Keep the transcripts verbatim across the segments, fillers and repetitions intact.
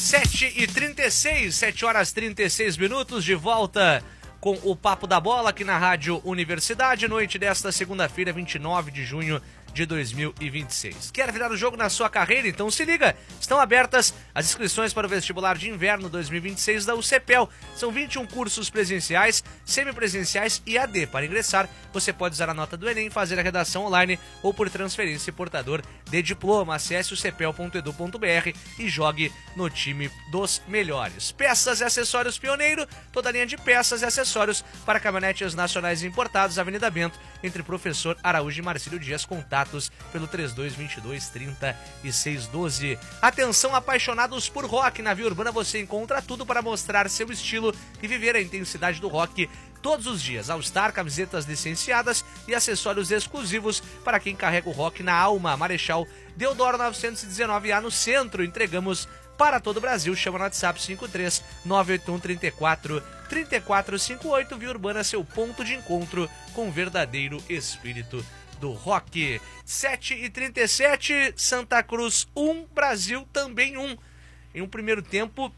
sete e trinta e seis, sete horas e trinta e seis minutos, de volta com o Papo da Bola aqui na Rádio Universidade, noite desta segunda-feira, vinte e nove de junho de dois mil e vinte e seis. Quer virar o jogo na sua carreira? Então se liga! Estão abertas as inscrições para o vestibular de inverno dois mil e vinte e seis da U C P E L. São vinte e um cursos presenciais, semipresenciais e A D. Para ingressar, você pode usar a nota do Enem, fazer a redação online ou por transferência e portador de diploma. Acesse o c p e l ponto e d u ponto b r e jogue no time dos melhores. Peças e acessórios Pioneiro, toda a linha de peças e acessórios para caminhonetes nacionais e importados, Avenida Bento, entre Professor Araújo e Marcílio Dias, contatos pelo trinta e dois, vinte e dois, trinta e seis, doze. Atenção, apaixonados por rock, na Via Urbana você encontra tudo para mostrar seu estilo e viver a intensidade do rock todos os dias. All Star, camisetas licenciadas e acessórios exclusivos para quem carrega o rock na alma. Marechal Deodoro novecentos e dezenove A no centro. Entregamos para todo o Brasil. Chama no WhatsApp cinco três nove oito um, três quatro, três quatro cinco oito. Via Urbana, seu ponto de encontro com o verdadeiro espírito do rock. sete e trinta e sete, Santa Cruz um, Brasil também um. Em um primeiro tempo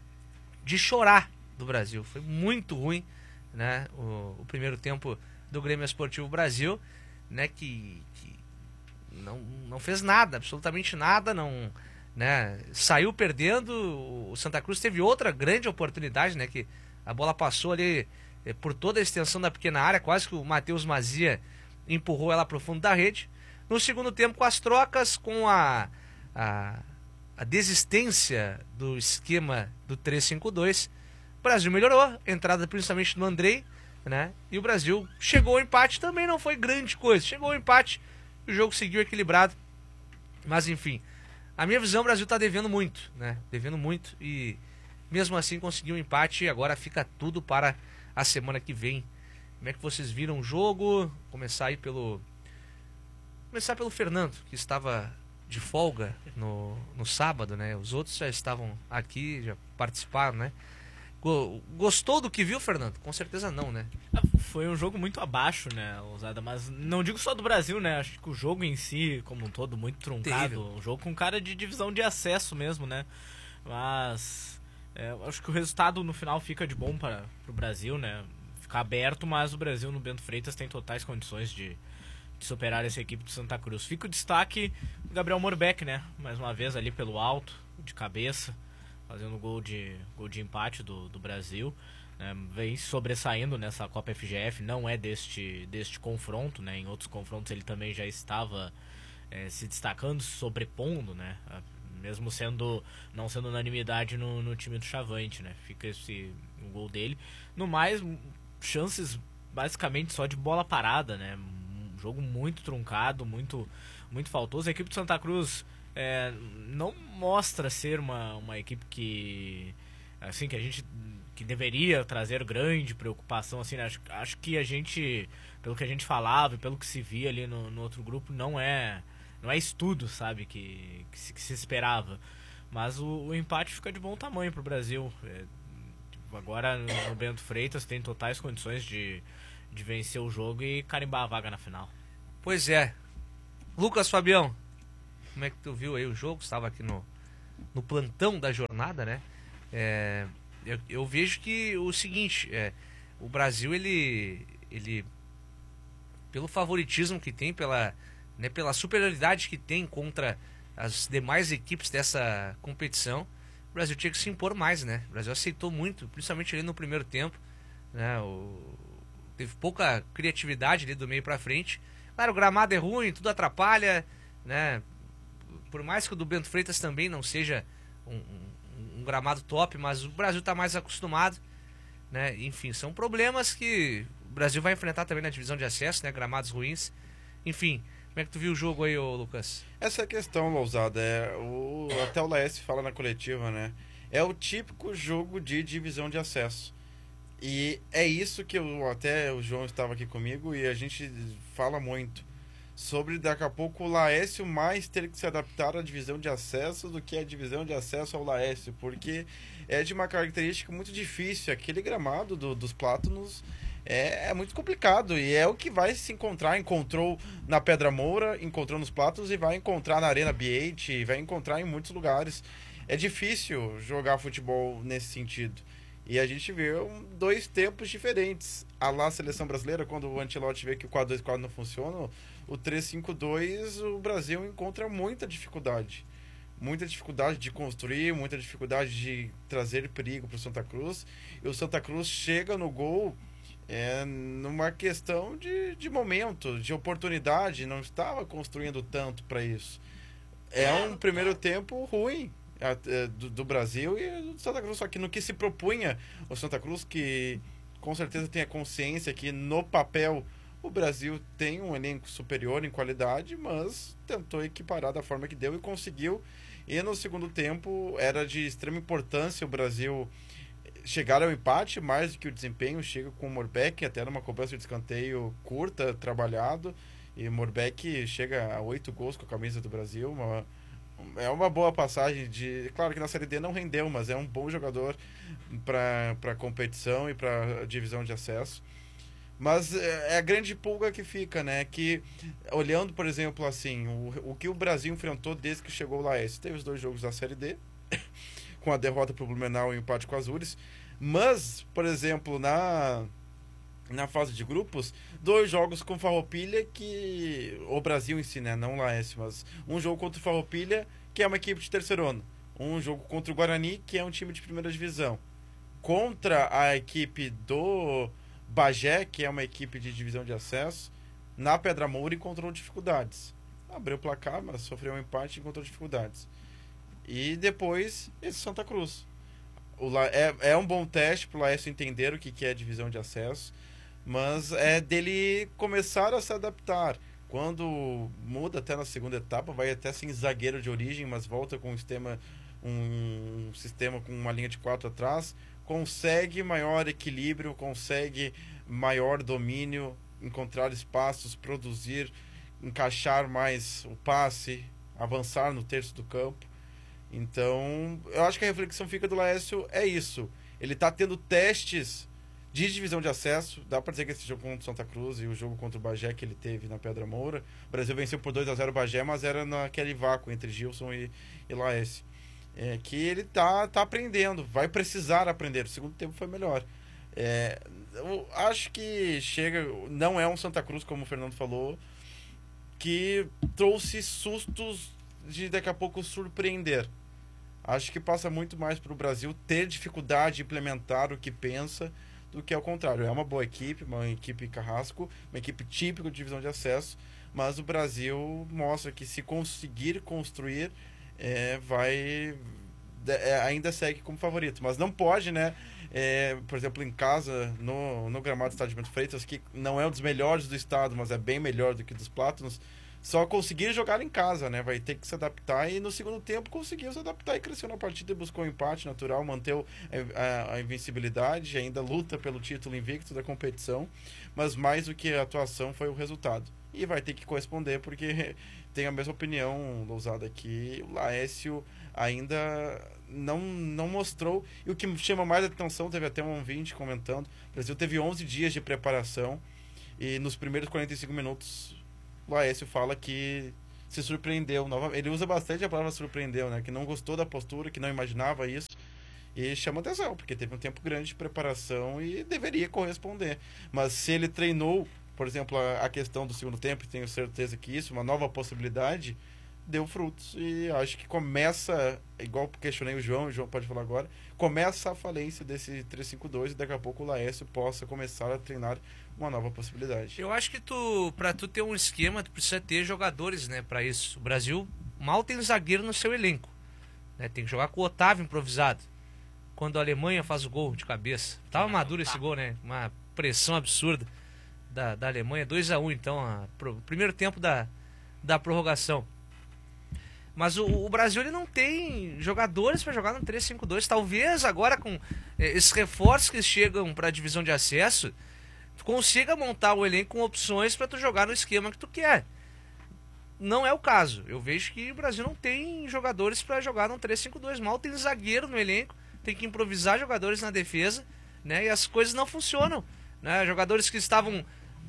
de chorar do Brasil. Foi muito ruim, né? O, o primeiro tempo do Grêmio Esportivo Brasil, né? Que, que não, não fez nada, absolutamente nada, não, né? Saiu perdendo. O Santa Cruz teve outra grande oportunidade, né? Que a bola passou ali eh, por toda a extensão da pequena área, quase que o Matheus Mazia empurrou ela para o fundo da rede. No segundo tempo, com as trocas, com a, a, a desistência do esquema do três cinco dois, o Brasil melhorou, entrada principalmente no Andrei, né? E o Brasil chegou ao empate, também não foi grande coisa, chegou ao empate e o jogo seguiu equilibrado. Mas enfim, a minha visão, o Brasil está devendo muito, né? Devendo muito, e mesmo assim conseguiu um empate, e agora fica tudo para a semana que vem. Como é que vocês viram o jogo? Começar aí pelo... Começar pelo Fernando, que estava de folga no, no sábado, né? Os outros já estavam aqui, já participaram, né? Gostou do que viu, Fernando? Com certeza não, né? Foi um jogo muito abaixo, né, Ousada? Mas não digo só do Brasil, né? Acho que o jogo em si, como um todo, muito truncado. Terrível. Um jogo com cara de divisão de acesso mesmo, né? Mas é, acho que o resultado no final fica de bom para o Brasil, né? Fica aberto, mas o Brasil no Bento Freitas tem totais condições de, de superar essa equipe de Santa Cruz. Fica o destaque do Gabriel Morbeck, né? Mais uma vez ali pelo alto, de cabeça, fazendo gol de, gol de empate do, do Brasil. Né? Vem sobressaindo nessa Copa F G F, não é deste, deste confronto, né? Em outros confrontos ele também já estava é, se destacando, se sobrepondo, né? Mesmo sendo, não sendo unanimidade no, no time do Chavante, né? Fica esse o gol dele. No mais, chances basicamente só de bola parada, né? Um jogo muito truncado, muito, muito faltoso. A equipe do Santa Cruz é, não mostra ser uma, uma equipe que, assim, que a gente que deveria trazer grande preocupação, assim, né? acho, acho que a gente, pelo que a gente falava e pelo que se via ali no, no outro grupo, não é não é estudo, sabe, que, que, se, que se esperava, mas o, o empate fica de bom tamanho pro Brasil. É, agora no Bento Freitas tem totais condições de, de vencer o jogo e carimbar a vaga na final. Pois é. Lucas Fabião, como é que tu viu aí o jogo? Estava aqui no, no plantão da jornada, né? É, eu, eu vejo que o seguinte, é, o Brasil, ele, ele, pelo favoritismo que tem, pela, né, pela superioridade que tem contra as demais equipes dessa competição, o Brasil tinha que se impor mais, né? O Brasil aceitou muito, principalmente ali no primeiro tempo, né? O, teve pouca criatividade ali do meio pra frente. Claro, o gramado é ruim, tudo atrapalha, né? Por mais que o do Bento Freitas também não seja um, um, um gramado top, mas o Brasil está mais acostumado, né? Enfim, são problemas que o Brasil vai enfrentar também na divisão de acesso, né? Gramados ruins. Enfim, como é que tu viu o jogo aí, ô Lucas? Essa é a questão, Lousada. É, o, até o Laércio fala na coletiva, né? É o típico jogo de divisão de acesso. E é isso que eu, até o João estava aqui comigo e a gente fala muito sobre daqui a pouco o Laércio mais ter que se adaptar à divisão de acesso do que a divisão de acesso ao Laércio, porque é de uma característica muito difícil. Aquele gramado do, dos Plátanos é, é muito complicado e é o que vai se encontrar. Encontrou na Pedra Moura, encontrou nos Plátanos e vai encontrar na Arena B oito, vai encontrar em muitos lugares. é difícil jogar futebol nesse sentido. E a gente vê um, dois tempos diferentes. A lá seleção brasileira, quando o Ancelotti vê que o quatro dois quatro não funciona, o três cinco dois, o Brasil encontra muita dificuldade. Muita dificuldade de construir, muita dificuldade de trazer perigo para o Santa Cruz. E o Santa Cruz chega no gol é, numa questão de, de momento, de oportunidade. Não estava construindo tanto para isso. É um primeiro tempo ruim do, do Brasil e do Santa Cruz. Só que no que se propunha o Santa Cruz, que com certeza tem a consciência que no papel o Brasil tem um elenco superior em qualidade, mas tentou equiparar da forma que deu e conseguiu. E no segundo tempo era de extrema importância o Brasil chegar ao empate, mais do que o desempenho. Chega com o Morbeck, até numa cobrança de escanteio curta, trabalhado. E o Morbeck chega a oito gols com a camisa do Brasil. Uma, é uma boa passagem. De claro que na Série D não rendeu, mas é um bom jogador para a competição e para a divisão de acesso. Mas é a grande pulga que fica, né? Que, olhando, por exemplo, assim, o, o que o Brasil enfrentou desde que chegou o Laércio. Teve os dois jogos da Série D, com a derrota para o Blumenau e o empate com o Azures. Mas, por exemplo, na, na fase de grupos, dois jogos com Farroupilha, que o Brasil em si, né? Não o Laércio, mas um jogo contra o Farroupilha, que é uma equipe de terceirona. Um jogo contra o Guarani, que é um time de primeira divisão. Contra a equipe do Bagé, que é uma equipe de divisão de acesso, na Pedra Moura, encontrou dificuldades. Abriu o placar, mas sofreu um empate e encontrou dificuldades. E depois, esse Santa Cruz. O La... é, é um bom teste para o Laércio entender o que, que é divisão de acesso, mas é dele começar a se adaptar. Quando muda até na segunda etapa, vai até sem zagueiro de origem, mas volta com um sistema, um sistema com uma linha de quatro atrás, consegue maior equilíbrio, consegue maior domínio, encontrar espaços, produzir, encaixar mais o passe, avançar no terço do campo. Então, eu acho que a reflexão fica do Laércio é isso. Ele está tendo testes de divisão de acesso. Dá para dizer que esse jogo contra o Santa Cruz e o jogo contra o Bagé que ele teve na Pedra Moura, o Brasil venceu por dois a zero o Bagé, mas era naquele vácuo entre Gilson e, e Laércio. É, que ele tá, tá aprendendo, vai precisar aprender. O segundo tempo foi melhor. É, eu acho que chega, não é um Santa Cruz, como o Fernando falou, que trouxe sustos de daqui a pouco surpreender. Acho que passa muito mais para o Brasil ter dificuldade de implementar o que pensa do que ao contrário. É uma boa equipe, uma equipe carrasco, uma equipe típica de divisão de acesso, mas o Brasil mostra que se conseguir construir, É, vai é, ainda segue como favorito, mas não pode, né? É, por exemplo, em casa, no, no gramado do Estádio Bento Freitas, que não é um dos melhores do estado, mas é bem melhor do que dos Plátanos, só conseguir jogar em casa, né? Vai ter que se adaptar e no segundo tempo conseguiu se adaptar e cresceu na partida e buscou um empate natural, manteve a, a invencibilidade, ainda luta pelo título invicto da competição, mas mais do que a atuação foi o resultado. E vai ter que corresponder porque tenho a mesma opinião, Lousada, que o Laércio ainda não, não mostrou. E o que chama mais atenção, teve até um ouvinte comentando, o Brasil teve onze dias de preparação e nos primeiros quarenta e cinco minutos o Laércio fala que se surpreendeu. Ele usa bastante a palavra surpreendeu, né? Que não gostou da postura, que não imaginava isso. E chama atenção, porque teve um tempo grande de preparação e deveria corresponder. Mas se ele treinou, por exemplo, a, a questão do segundo tempo, tenho certeza que isso, uma nova possibilidade, deu frutos. E acho que começa, igual questionei o João, o João pode falar agora, começa a falência desse três cinco dois e daqui a pouco o Laércio possa começar a treinar uma nova possibilidade. Eu acho que tu, pra tu ter um esquema, tu precisa ter jogadores, né, pra isso. O Brasil mal tem zagueiro no seu elenco, né? Tem que jogar com o Otávio improvisado. Quando a Alemanha faz o gol de cabeça. Tava maduro esse gol, né? Uma pressão absurda da, da Alemanha. dois a um, então, a, pro, primeiro tempo da, da prorrogação. Mas o, o Brasil ele não tem jogadores para jogar no três cinco dois. Talvez agora com eh, esses reforços que chegam para a divisão de acesso, tu consiga montar o elenco com opções para tu jogar no esquema que tu quer. Não é o caso. Eu vejo que o Brasil não tem jogadores para jogar no três cinco dois. Mal tem zagueiro no elenco. Tem que improvisar jogadores na defesa, né? E as coisas não funcionam, né? Jogadores que estavam,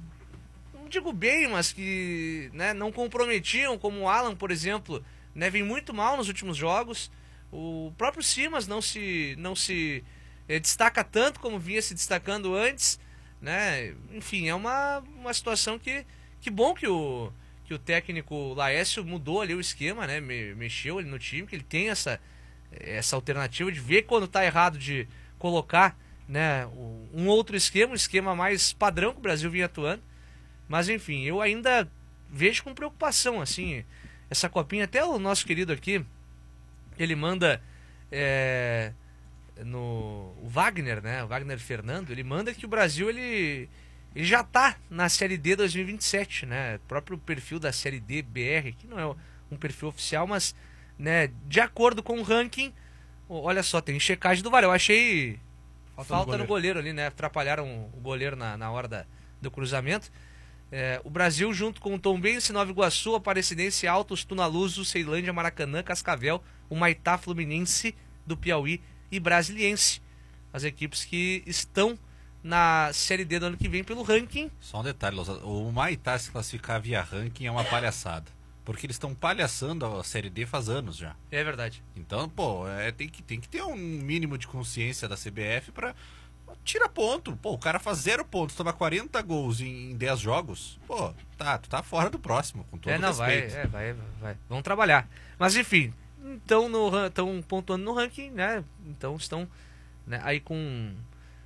não digo bem, mas que, né, não comprometiam, como o Alan, por exemplo, né, vem muito mal nos últimos jogos. O próprio Simas não se, não se é, destaca tanto como vinha se destacando antes, né? Enfim, é uma, uma situação que, que bom que o, que o técnico Laércio mudou ali o esquema, né? Me, mexeu ali no time, que ele tem essa, essa alternativa de ver quando está errado, de colocar, né, um outro esquema, um esquema mais padrão que o Brasil vinha atuando. Mas enfim, eu ainda vejo com preocupação assim essa copinha. Até o nosso querido aqui, ele manda é, no o Wagner, né, o Wagner Fernando, ele manda que o Brasil ele, ele já tá na Série D dois mil e vinte e sete, né? O próprio perfil da Série D B R, que não é um perfil oficial, mas, né, de acordo com o ranking, olha só, tem checagem do V A R. Eu achei falta, falta no, goleiro. no goleiro ali, né? Atrapalharam o goleiro na, na hora da, do cruzamento. É, o Brasil, junto com o Tombense, Nova Iguaçu, Aparecidense, Altos, Tunaluso, Ceilândia, Maracanã, Cascavel, o Maitá, Fluminense do Piauí e Brasiliense. As equipes que estão na Série D do ano que vem pelo ranking. Só um detalhe, o Maitá se classificar via ranking é uma palhaçada. Porque eles estão palhaçando a Série D faz anos já. É verdade. Então, pô, é, tem, que, tem que ter um mínimo de consciência da C B F pra... Tira ponto. Pô, o cara faz zero pontos, toma quarenta gols em dez jogos. Pô, tá, tu tá fora do próximo, com todo é, não, respeito. Vai, é, vai, vai. Vamos trabalhar. Mas enfim, estão no, pontuando no ranking, né? Então estão, né, aí com,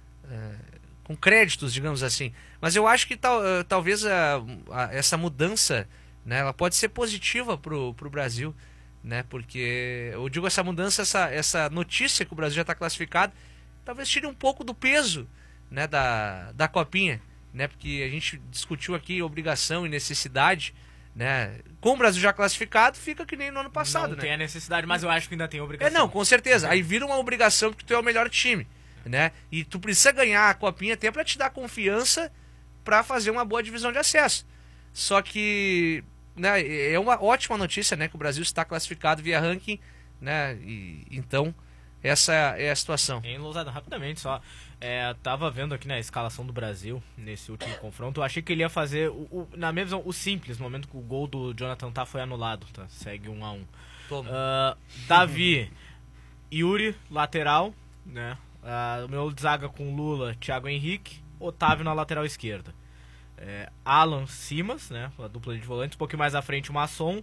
é, com créditos, digamos assim. Mas eu acho que tal, talvez a, a, essa mudança, né, ela pode ser positiva pro, pro Brasil, né? Porque eu digo essa mudança, essa, essa notícia que o Brasil já está classificado, talvez tire um pouco do peso, né, da, da copinha, né, porque a gente discutiu aqui obrigação e necessidade, né, com o Brasil já classificado, fica que nem no ano passado, não né? tem a necessidade, mas eu acho que ainda tem a obrigação. É, não, com certeza, aí vira uma obrigação porque tu é o melhor time, né, e tu precisa ganhar a copinha até para te dar confiança para fazer uma boa divisão de acesso. Só que, né, é uma ótima notícia, né, que o Brasil está classificado via ranking, né, e então essa é a situação. Em Lousada, rapidamente só. É, tava vendo aqui, né, a escalação do Brasil nesse último confronto. Eu achei que ele ia fazer, o, o, na minha visão, o simples, no momento que o gol do Jonathan Tah foi anulado. Tá? Segue um a um. Toma. Uh, Davi, Yuri, lateral, né? Uh, o meu zaga com Lula, Thiago Henrique, Otávio na lateral esquerda. É, Alan Simas, né? A dupla de volantes. Um pouquinho mais à frente, o Masson.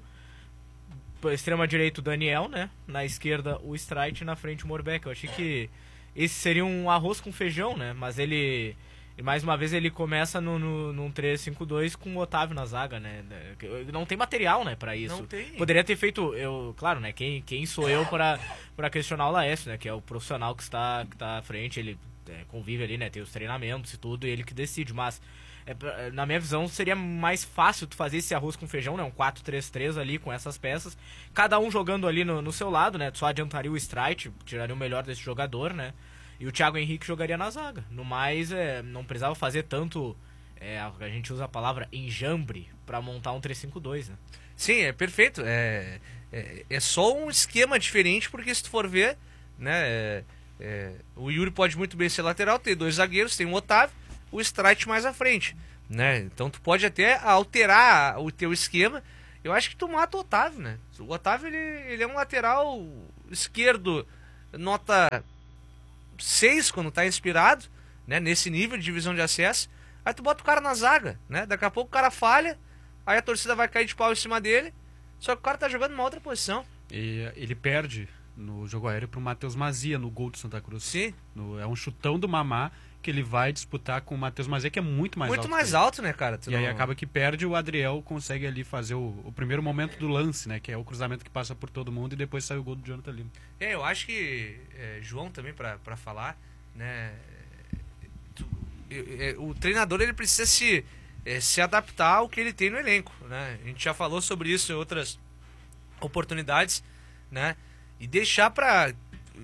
Extrema direita, o Daniel, né? Na esquerda, o Streit, na frente, o Morbeck. Eu achei que esse seria um arroz com feijão, né? Mas ele, mais uma vez, ele começa no, no, num três cinco dois com o Otávio na zaga, né? Não tem material, né, pra isso. Não tem. Poderia ter feito, eu, claro, né? Quem, quem sou eu para para questionar o Laércio, né? Que é o profissional que está, que está à frente, ele é, convive ali, né? Tem os treinamentos e tudo, e ele que decide, mas... É, na minha visão, seria mais fácil tu fazer esse arroz com feijão, né? Um quatro três três ali com essas peças. Cada um jogando ali no, no seu lado, né? Tu só adiantaria o Streit, tiraria o melhor desse jogador, né? E o Thiago Henrique jogaria na zaga. No mais, é, não precisava fazer tanto... É, a gente usa a palavra enjambre para montar um três cinco dois, né? Sim, é perfeito. É, é, é só um esquema diferente, porque se tu for ver, né? É, é, o Yuri pode muito bem ser lateral, tem dois zagueiros, tem um Otávio, o Streit mais à frente, né? Então tu pode até alterar o teu esquema. Eu acho que tu mata o Otávio, né? O Otávio, ele, ele é um lateral esquerdo nota seis quando tá inspirado, né? Nesse nível de divisão de acesso. Aí tu bota o cara na zaga, né? Daqui a pouco o cara falha, aí a torcida vai cair de pau em cima dele, só que o cara tá jogando numa outra posição. E ele perde no jogo aéreo pro Matheus Mazia no gol do Santa Cruz. Sim. No, é um chutão do Mamá que ele vai disputar com o Matheus Mazia, que é muito mais muito alto. Muito mais alto, né, cara? Tu e não... aí acaba que perde, o Adriel consegue ali fazer o, o primeiro momento do lance, né? Que é o cruzamento que passa por todo mundo e depois sai o gol do Jonathan Lima. É, eu acho que, é, João, também pra, pra falar, né? Tu, é, o treinador, ele precisa se, é, se adaptar ao que ele tem no elenco, né? A gente já falou sobre isso em outras oportunidades, né? E deixar pra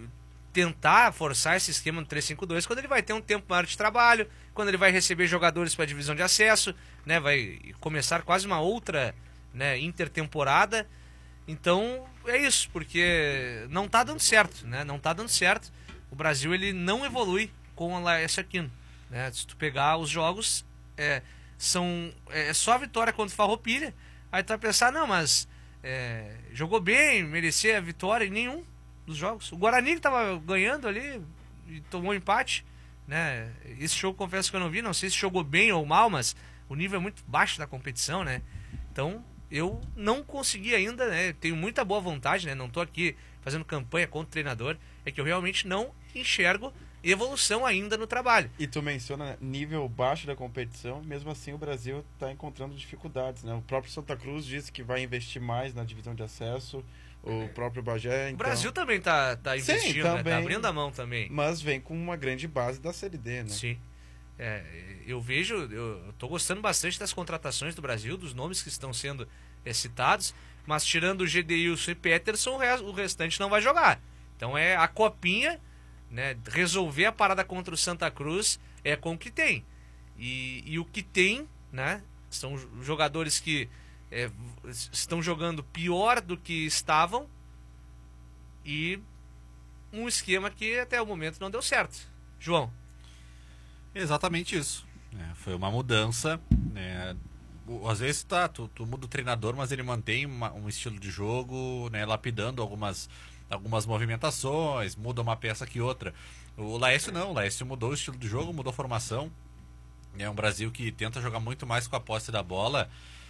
tentar forçar esse esquema no três cinco dois quando ele vai ter um tempo maior de trabalho, quando ele vai receber jogadores para a divisão de acesso, né, vai começar quase uma outra, né, intertemporada. Então é isso, porque não tá dando certo, né? Não tá dando certo. O Brasil, ele não evolui com o Laércio Aquino, né? Se tu pegar os jogos, é, são, é só a vitória contra o Farroupilha. Aí tu vai pensar, não, mas é, jogou bem, merecia a vitória, e nenhum. dos jogos. O Guarani que tava ganhando ali e tomou um empate, né? Esse jogo, confesso que eu não vi, não sei se jogou bem ou mal, mas o nível é muito baixo da competição, né? Então, eu não consegui ainda, né? Tenho muita boa vontade, né? Não tô aqui fazendo campanha contra o treinador, é que eu realmente não enxergo evolução ainda no trabalho. E tu menciona nível baixo da competição, mesmo assim o Brasil está encontrando dificuldades, né? O próprio Santa Cruz disse que vai investir mais na divisão de acesso, o próprio Bagé... O então... Brasil também tá, tá investindo, Sim, né? também, Tá abrindo a mão também. Mas vem com uma grande base da Série D, né? Sim. É, eu vejo, eu tô gostando bastante das contratações do Brasil, dos nomes que estão sendo é, citados, mas tirando o Gedeilson e Peterson, o, res, o restante não vai jogar. Então é a copinha, né, resolver a parada contra o Santa Cruz é com o que tem. E, e o que tem, né, são jogadores que é, estão jogando pior do que estavam e um esquema que até o momento não deu certo. João. Exatamente isso. É, foi uma mudança. Né, às vezes tá, tu, tu muda o treinador, mas ele mantém uma, um estilo de jogo, né, lapidando algumas... algumas movimentações, muda uma peça que outra. O Laércio não, o Laércio mudou o estilo de jogo, mudou a formação. É um Brasil que tenta jogar muito mais com a posse da bola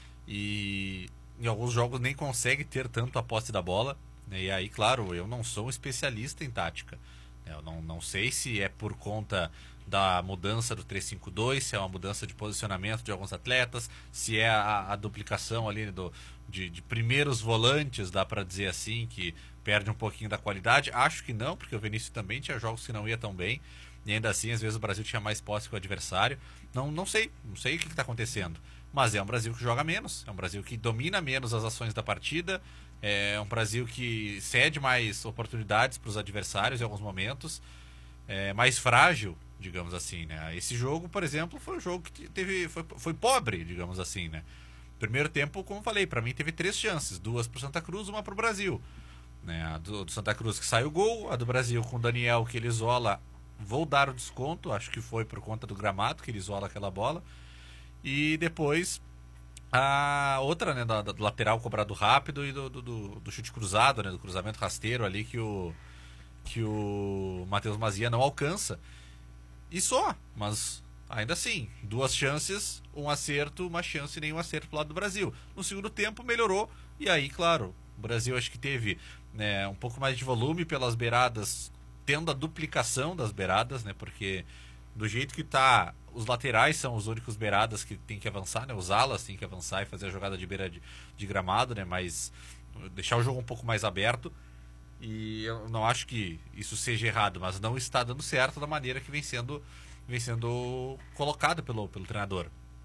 e em alguns jogos nem consegue ter tanto a posse da bola. E aí, claro, eu não sou um especialista em tática. Eu não, não sei se é por conta da mudança do três cinco dois, se é uma mudança de posicionamento de alguns atletas, se é a, a duplicação ali do, de, de primeiros volantes, dá para dizer assim, que perde um pouquinho da qualidade. Acho que não, porque o Vinícius também tinha jogos que não ia tão bem, e ainda assim, às vezes o Brasil tinha mais posse que o adversário. Não, não sei, não sei o que está acontecendo, mas é um Brasil que joga menos, é um Brasil que domina menos as ações da partida, é um Brasil que cede mais oportunidades para os adversários em alguns momentos, é mais frágil, digamos assim, né? Esse jogo, por exemplo, foi um jogo que teve, foi, foi pobre, digamos assim, né? Primeiro tempo, como falei, para mim teve três chances, duas para o Santa Cruz, uma para o Brasil. Né? A do, do Santa Cruz que sai o gol, a do Brasil com o Daniel que ele isola, vou dar o desconto, acho que foi por conta do gramado que ele isola aquela bola. E depois a outra, né, da, do lateral cobrado rápido e do, do, do chute cruzado, né, do cruzamento rasteiro ali que o, que o Matheus Mazia não alcança. E só, mas ainda assim, duas chances, um acerto, uma chance e nenhum acerto pro lado do Brasil. No segundo tempo melhorou, e aí, claro, o Brasil acho que teve, né, um pouco mais de volume pelas beiradas, tendo a duplicação das beiradas, né, porque do jeito que tá, os laterais são os únicos beiradas que tem que avançar, né, os alas tem que avançar e fazer a jogada de beira de, de gramado, né, mas deixar o jogo um pouco mais aberto. E eu não acho que isso seja errado, mas não está dando certo da maneira que vem sendo, vem sendo colocada pelo, pelo treinador.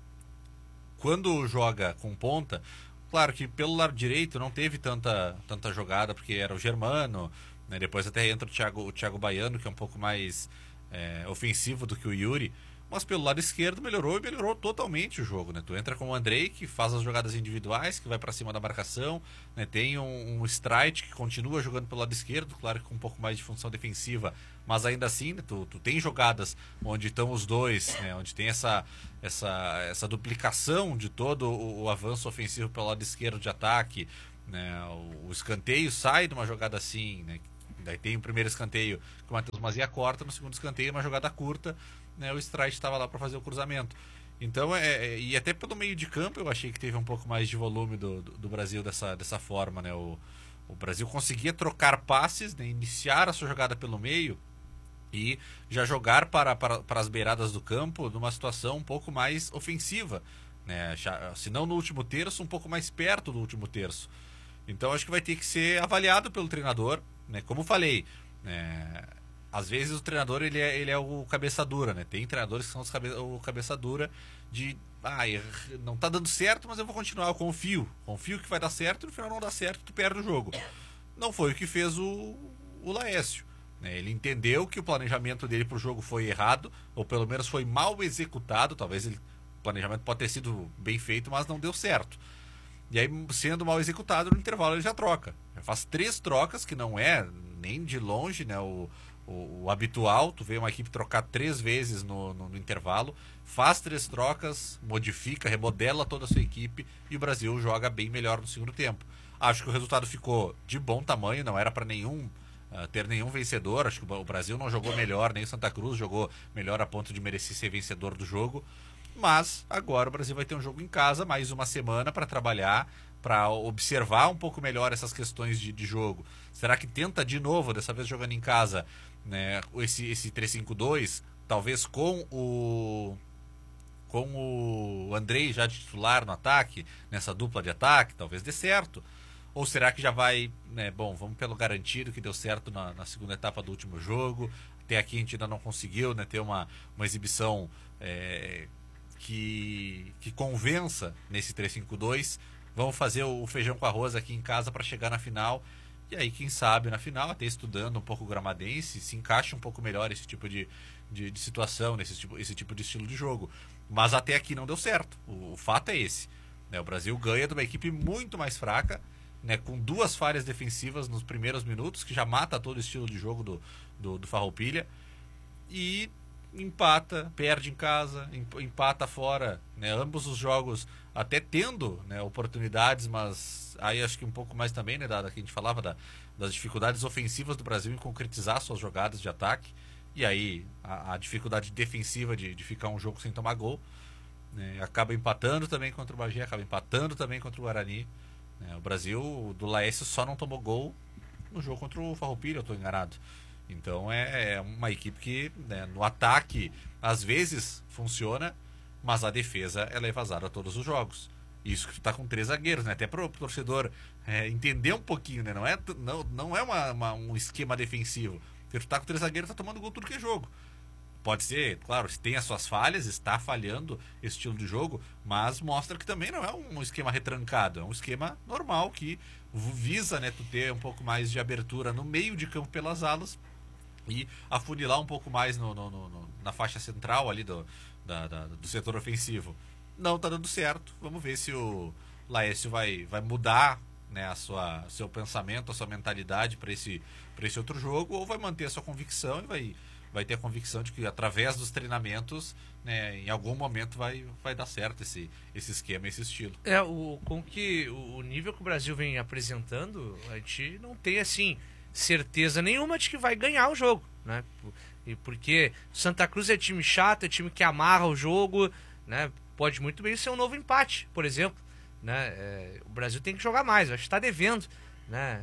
Quando joga com ponta, claro que pelo lado direito não teve tanta, tanta jogada, porque era o Germano, né? Depois até entra o Thiago, o Thiago Baiano, que é um pouco mais é, ofensivo do que o Yuri. Mas pelo lado esquerdo melhorou e melhorou totalmente o jogo, né? Tu entra com o Andrei, que faz as jogadas individuais, que vai para cima da marcação, né? Tem um, um Strike que continua jogando pelo lado esquerdo, claro que com um pouco mais de função defensiva, mas ainda assim, né? tu, tu tem jogadas onde estão os dois, né? Onde tem essa, essa, essa duplicação de todo o, o avanço ofensivo pelo lado esquerdo de ataque, né? O, o escanteio sai de uma jogada assim, né? Daí tem o primeiro escanteio que o Matheus Mazia corta, no segundo escanteio uma jogada curta, né, o Strike estava lá para fazer o cruzamento. Então, é, é, e até pelo meio de campo eu achei que teve um pouco mais de volume do, do, do Brasil dessa, dessa forma, né? O, o Brasil conseguia trocar passes, né, iniciar a sua jogada pelo meio e já jogar para, para, para as beiradas do campo numa situação um pouco mais ofensiva, né? Já, se não no último terço, um pouco mais perto do último terço. Então acho que vai ter que ser avaliado pelo treinador, né? Como falei, né? Às vezes o treinador ele é, ele é o cabeça dura, né? Tem treinadores que são os cabe, o cabeça dura de, ah, não tá dando certo, mas eu vou continuar, eu confio. Confio que vai dar certo e no final não dá certo, tu perde o jogo. Não foi o que fez o, o Laércio, né? Ele entendeu que o planejamento dele pro jogo foi errado, ou pelo menos foi mal executado. Talvez ele, o planejamento pode ter sido bem feito, mas não deu certo. E aí, sendo mal executado, no intervalo ele já troca. Já faz três trocas, que não é nem de longe, né, o O, o habitual. Tu vê uma equipe trocar três vezes no, no, no intervalo, faz três trocas, modifica, remodela toda a sua equipe e o Brasil joga bem melhor no segundo tempo. Acho que o resultado ficou de bom tamanho, não era para nenhum uh, ter nenhum vencedor. Acho que o Brasil não jogou melhor, nem o Santa Cruz jogou melhor a ponto de merecer ser vencedor do jogo. Mas agora o Brasil vai ter um jogo em casa, mais uma semana para trabalhar, para observar um pouco melhor essas questões de, de jogo. Será que tenta de novo, dessa vez jogando em casa, né, esse, esse três cinco dois, talvez com o com o Andrei já de titular no ataque, nessa dupla de ataque, talvez dê certo? Ou será que já vai, né, bom, vamos pelo garantido que deu certo na, na segunda etapa do último jogo, até aqui a gente ainda não conseguiu, né, ter uma, uma exibição é, que, que convença nesse três cinco dois, vamos fazer o feijão com arroz aqui em casa para chegar na final, e aí quem sabe na final, até estudando um pouco o gramadense, se encaixa um pouco melhor esse tipo de, de, de situação, nesse tipo, esse tipo de estilo de jogo. Mas até aqui não deu certo, o, o fato é esse, né? O Brasil ganha de uma equipe muito mais fraca, né, com duas falhas defensivas nos primeiros minutos, que já mata todo o estilo de jogo do, do, do Farroupilha, e empata, perde em casa, empata fora, né, ambos os jogos até tendo, né, oportunidades, mas aí acho que um pouco mais também, né, da, da que a gente falava da, das dificuldades ofensivas do Brasil em concretizar suas jogadas de ataque, e aí a, a dificuldade defensiva de, de ficar um jogo sem tomar gol, né, acaba empatando também contra o Bagé, acaba empatando também contra o Guarani, né, o Brasil do Laércio só não tomou gol no jogo contra o Farroupilha, eu estou enganado. Então é, é uma equipe que, né, no ataque às vezes funciona, mas a defesa ela é vazada a todos os jogos. Isso que tu tá com três zagueiros, né? Até pro torcedor é, entender um pouquinho, né? Não é, não, não é uma, uma, um esquema defensivo. Porque tu tá com três zagueiros, tá tomando gol tudo que é jogo. Pode ser, claro, tem as suas falhas, está falhando esse estilo de jogo, mas mostra que também não é um esquema retrancado, é um esquema normal que visa, né, tu ter um pouco mais de abertura no meio de campo pelas alas e afunilar um pouco mais no, no, no, na faixa central ali do, da, da, do setor ofensivo. Não tá dando certo. Vamos ver se o Laércio vai, vai mudar, né, a sua, seu pensamento, a sua mentalidade para esse, para esse outro jogo, ou vai manter a sua convicção e vai, vai ter a convicção de que através dos treinamentos, né, em algum momento vai, vai dar certo esse, esse esquema, esse estilo. É, o, com que o nível que o Brasil vem apresentando, a gente não tem assim certeza nenhuma de que vai ganhar o jogo, né? E porque Santa Cruz é time chato, é time que amarra o jogo, né? Pode muito bem ser um novo empate, por exemplo, né? É, o Brasil tem que jogar mais, acho que está devendo, né?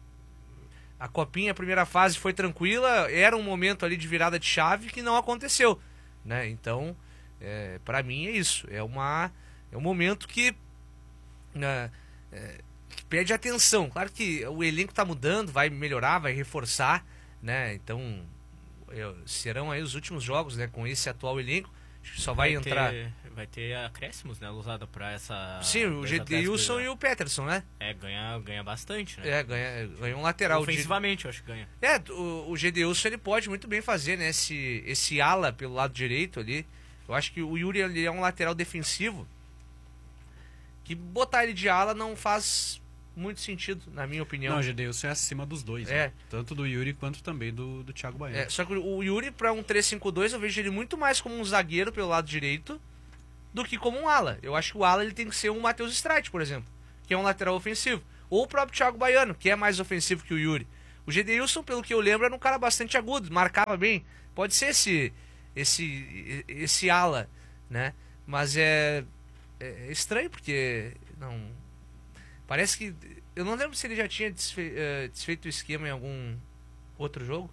A Copinha, a primeira fase foi tranquila, era um momento ali de virada de chave que não aconteceu, né? Então, é, para mim é isso, é uma é um momento que, né, é, que pede atenção. Claro que o elenco está mudando, vai melhorar, vai reforçar, né? Então, eu, serão aí os últimos jogos, né, com esse atual elenco. Acho que só vai, vai entrar. Ter, vai ter acréscimos, né, Lousada, para essa. Sim, o Gedeilson e o Peterson, né? É, ganha, ganha bastante, né? É, ganha, ganha um lateral. Ofensivamente, eu acho que ganha. É, o, o Gedeilson ele pode muito bem fazer, né, esse, esse ala pelo lado direito ali. Eu acho que o Yuri ele é um lateral defensivo que botar ele de ala não faz muito sentido, na minha opinião. Não, o Gedeilson é acima dos dois, é. né? Tanto do Yuri quanto também do, do Thiago Baiano. É, só que o Yuri, para um três cinco dois, eu vejo ele muito mais como um zagueiro pelo lado direito do que como um ala. Eu acho que o ala ele tem que ser um Matheus Streit, por exemplo, que é um lateral ofensivo. Ou o próprio Thiago Baiano, que é mais ofensivo que o Yuri. O Gedeilson, pelo que eu lembro, era um cara bastante agudo, marcava bem. Pode ser esse, esse, esse ala, né? Mas é, é estranho, porque não... Parece que... Eu não lembro se ele já tinha desfe, uh, desfeito o esquema em algum outro jogo.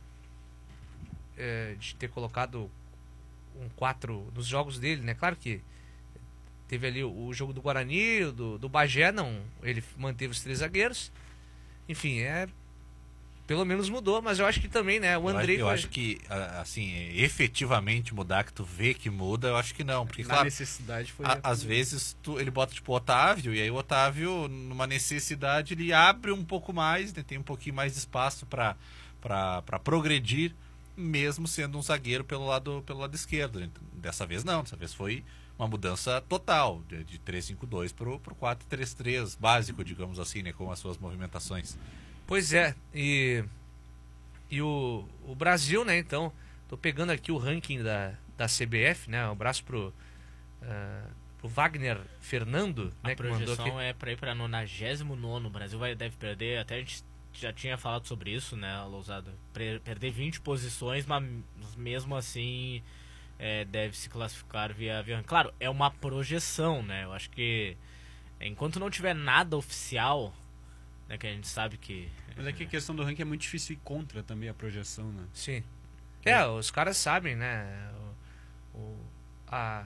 Uh, de ter colocado um quatro nos jogos dele, né? Claro que teve ali o, o jogo do Guarani, do, do Bagé, não. Ele manteve os três zagueiros. Enfim, é... Pelo menos mudou, mas eu acho que também, né? O Andrei... Eu, foi... acho que, assim, efetivamente mudar, que tu vê que muda, eu acho que não. Porque, Na claro, necessidade foi... a, às vezes tu, ele bota, tipo, o Otávio, e aí o Otávio, numa necessidade, ele abre um pouco mais, né, tem um pouquinho mais de espaço para para progredir, mesmo sendo um zagueiro pelo lado, pelo lado esquerdo. Dessa vez não, dessa vez foi uma mudança total, de, de três cinco dois para o quatro três três, básico, digamos assim, né, com as suas movimentações. Pois é, e, e o, o Brasil, né, então, tô pegando aqui o ranking da, da C B F, né, um abraço pro, uh, pro Wagner Fernando, né, a que mandou aqui. projeção é para ir para nonagésimo nono, o Brasil vai, deve perder, até a gente já tinha falado sobre isso, né, Lousada? Perder vinte posições, mas mesmo assim é, deve se classificar via, via... Claro, é uma projeção, né? Eu acho que enquanto não tiver nada oficial, né, que a gente sabe que... Mas é que a questão do ranking é muito difícil ir contra também a projeção, né? Sim. É, os caras sabem, né? O, o, a,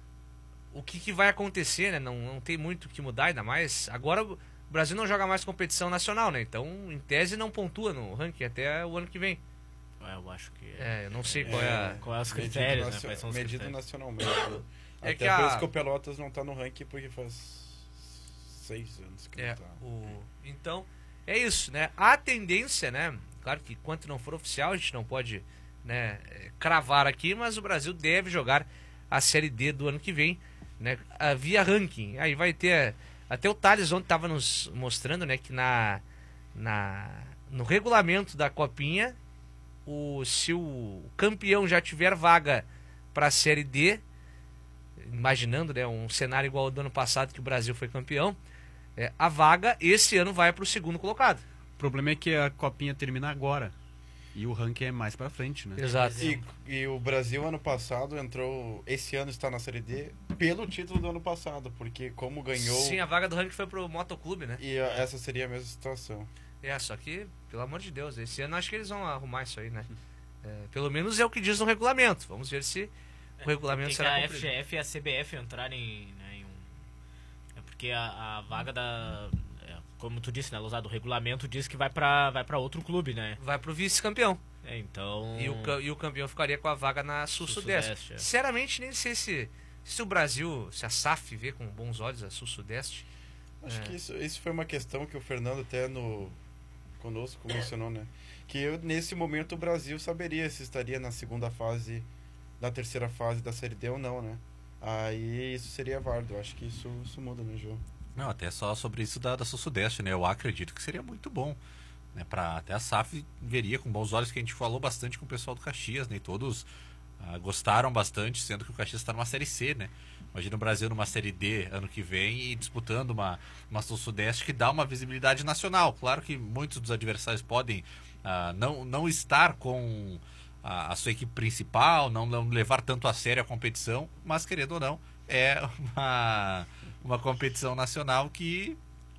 o que, que vai acontecer, né? Não, não tem muito o que mudar, ainda mais. Agora o Brasil não joga mais competição nacional, né? Então, em tese, não pontua no ranking até o ano que vem. É, eu acho que... É, eu não sei qual é a... Qual é os Medido critérios, né? nacio- Quais são os Medido critérios? nacionalmente. É Até que por a- isso que o Pelotas não tá no ranking, porque faz seis anos que É, não tá. o, então, é isso, né? A tendência, né? Claro que enquanto não for oficial, a gente não pode, né, cravar aqui, mas o Brasil deve jogar a Série D do ano que vem, né? a- Via ranking. Aí vai ter... Até o Thales ontem estava nos mostrando, né, que na, na, no regulamento da Copinha, o, se o campeão já tiver vaga para a Série D, imaginando, né, um cenário igual ao do ano passado que o Brasil foi campeão, é, a vaga esse ano vai para o segundo colocado. O problema é que a copinha termina agora. E o ranking é mais pra frente, né? Exato. E, e o Brasil ano passado entrou, esse ano está na Série D pelo título do ano passado, porque como ganhou, Sim, a vaga do ranking foi pro Motoclube, né? e a- essa seria a mesma situação. É, só que, pelo amor de Deus, esse ano acho que eles vão arrumar isso aí, né? É, pelo menos é o que diz no regulamento. Vamos ver se o regulamento Tem que será a cumprido. F G F e a C B F entrarem, né, em um... É porque a, a vaga da... é, como tu disse, né, Lousada, o regulamento diz que vai pra, vai pra outro clube, né? Vai pro vice-campeão. É, então... E, o, ca- e o campeão ficaria com a vaga na Sul-Sudeste. Sul-Sudeste, é. Sinceramente, nem sei se, se o Brasil, se a S A F vê com bons olhos a Sul-Sudeste. Acho É. que isso, isso foi uma questão que o Fernando até no conosco mencionou, né? Que eu, nesse momento o Brasil saberia se estaria na segunda fase, na terceira fase da Série D ou não, né? Aí isso seria válido. Eu acho que isso, isso muda, né, João? Não, até só sobre isso da, da Sul-Sudeste, né? Eu acredito que seria muito bom. Né? Pra, até a S A F veria com bons olhos, que a gente falou bastante com o pessoal do Caxias, né? E todos ah, gostaram bastante, sendo que o Caxias está numa Série C, né? Imagina o Brasil numa Série D ano que vem e disputando uma, uma Sul-Sudeste que dá uma visibilidade nacional. Claro que muitos dos adversários podem ah, não, não estar com a, a sua equipe principal, não, não levar tanto a sério a competição, mas querendo ou não, é uma, uma competição nacional que...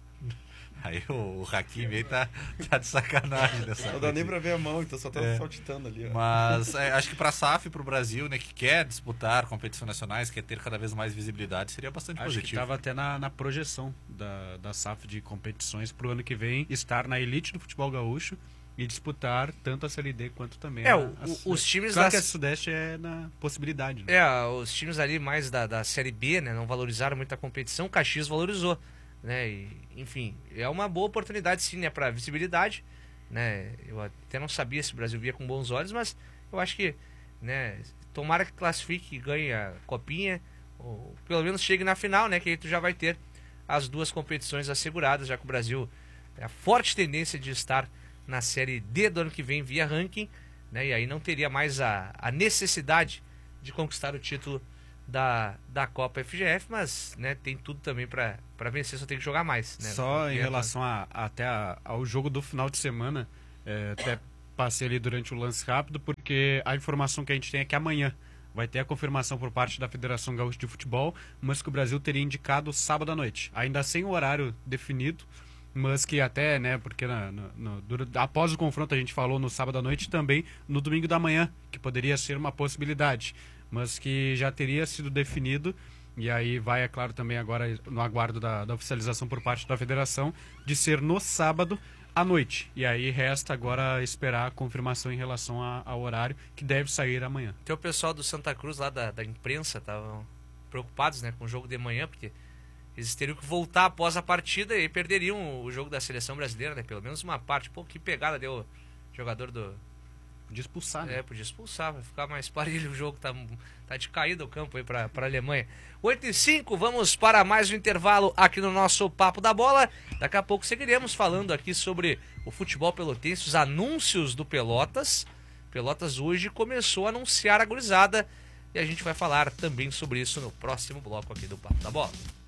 Aí o, o Hakimi aí tá, tá de sacanagem nessa Não dá nem pra ver a mão, então só tá É. saltitando ali, ó. Mas é, acho que para a S A F e para o Brasil, né, que quer disputar competições nacionais, quer ter cada vez mais visibilidade, seria bastante Acho que positivo. estava até na, na projeção da, da S A F de competições pro ano que vem estar na elite do futebol gaúcho e disputar tanto a Série D quanto também É, a, o- a o- Sudeste. os times Claro da- que a Sudeste é na possibilidade, né? É, os times ali mais da, da Série B, né, não valorizaram muito a competição, o Caxias valorizou, né, e, enfim, é uma boa oportunidade sim, né, para visibilidade, né, eu até não sabia se o Brasil via com bons olhos, mas eu acho que, né, tomara que classifique e ganhe a copinha, ou pelo menos chegue na final, né, que aí tu já vai ter as duas competições asseguradas, já que o Brasil é a forte tendência de estar na Série D do ano que vem via ranking, né, e aí não teria mais a, a necessidade de conquistar o título da, da Copa F G F, mas, né, tem tudo também para vencer, só tem que jogar mais, né? Só em E é- relação a, até a- ao jogo do final de semana, é, até passei ali durante o lance rápido, porque a informação que a gente tem é que amanhã vai ter a confirmação por parte da Federação Gaúcha de Futebol, mas que o Brasil teria indicado sábado à noite, ainda sem o horário definido, mas que até, né, porque na, no, no, dura- após o confronto a gente falou no sábado à noite, também no domingo da manhã, que poderia ser uma possibilidade, mas que já teria sido definido. E aí vai, é claro, também agora no aguardo da, da oficialização por parte da federação de ser no sábado à noite. E aí resta agora esperar a confirmação em relação a- ao horário, que deve sair amanhã. Tem o pessoal do Santa Cruz lá da, da imprensa, estavam preocupados, né, com o jogo de manhã, porque eles teriam que voltar após a partida e perderiam o jogo da seleção brasileira, né, pelo menos uma parte. Pô, que pegada deu o jogador do... Podia expulsar, né? É, podia expulsar, vai ficar mais parelho o jogo, tá, tá de caída o campo aí pra, pra Alemanha. oito e cinco, vamos para mais um intervalo aqui no nosso Papo da Bola. Daqui a pouco seguiremos falando aqui sobre o futebol pelotense, os anúncios do Pelotas. Pelotas hoje começou a anunciar a gurizada e a gente vai falar também sobre isso no próximo bloco aqui do Papo da Bola.